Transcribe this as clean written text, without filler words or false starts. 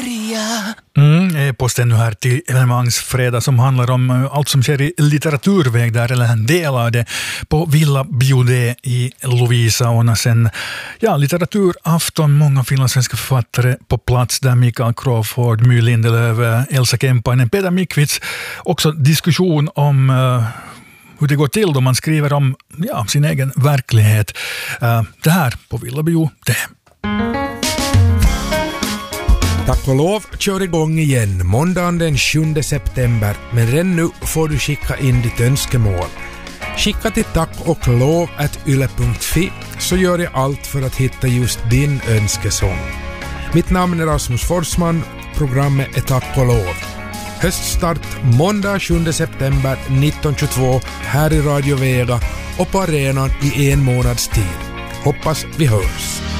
Sverige. E-posten nu här till evenemangsfredag som handlar om allt som sker i litteraturväg där, eller en del av det, på Villa Biodé i Lovisa. Och sen, litteraturafton, många finlandssvenska författare på plats där, Mikael Crawford, My Lindelöf, Elsa Kemppainen, Peter Mikvits. Också diskussion om hur det går till då man skriver om sin egen verklighet. Det här på Villa Biodé. Tack och lov kör igång igen måndagen den 7 september, men redan nu får du skicka in ditt önskemål. Skicka till tackoklov@yle.fi så gör jag allt för att hitta just din önskesång. Mitt namn är Rasmus Forsman, programmet är Tack och lov. Höststart måndag 7 september 1922 här i Radio Vega och på arenan i en månads tid. Hoppas vi hörs.